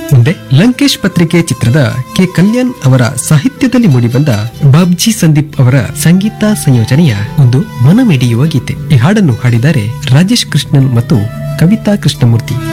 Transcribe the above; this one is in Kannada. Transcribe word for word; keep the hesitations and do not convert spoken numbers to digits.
ಮುಂದೆ ಲಂಕೇಶ್ ಪತ್ರಿಕೆ ಚಿತ್ರದ ಕೆ ಕಲ್ಯಾಣ್ ಅವರ ಸಾಹಿತ್ಯದಲ್ಲಿ ಮೂಡಿಬಂದ ಬಾಬ್ಜಿ ಸಂದೀಪ್ ಅವರ ಸಂಗೀತ ಸಂಯೋಜನೆಯ ಒಂದು ಮನಮಿಡಿಯುವ ಗೀತೆ. ಈ ಹಾಡನ್ನು ಹಾಡಿದ್ದಾರೆ ರಾಜೇಶ್ ಕೃಷ್ಣನ್ ಮತ್ತು ಕವಿತಾ ಕೃಷ್ಣಮೂರ್ತಿ.